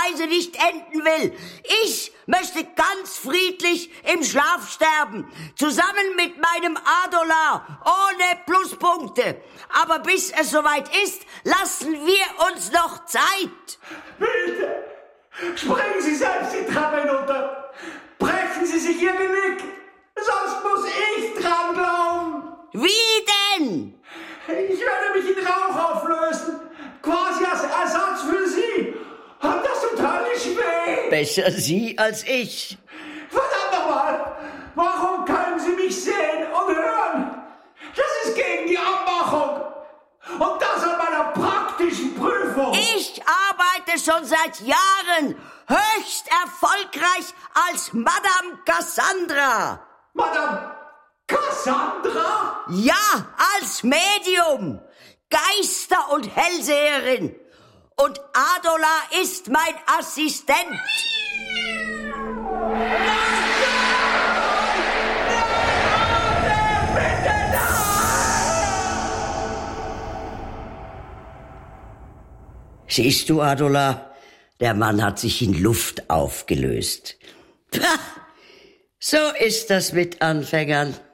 Weise nicht enden will. Ich möchte ganz friedlich im Schlaf sterben, zusammen mit meinem Adolar, ohne Pluspunkte. Aber bis es soweit ist, lassen wir uns noch Zeit. Bitte, springen Sie selbst die Treppe hinunter. Brechen Sie sich Ihr Genick, sonst muss ich dran glauben. Wie denn? Ich werde mich in Rauch auflösen, quasi als Ersatz für Sie. Und das tut höllisch weh. Besser Sie als ich. Verdammt nochmal, warum können Sie mich sehen und hören? Das ist gegen die Abmachung. Und das an meiner praktischen Prüfung. Ich arbeite schon seit Jahren höchst erfolgreich als Madame Cassandra. Madame Cassandra? Ja, als Medium, Geister- und Hellseherin. Und Adolar ist mein Assistent. Siehst du, Adolar, der Mann hat sich in Luft aufgelöst. Pah, so ist das mit Anfängern.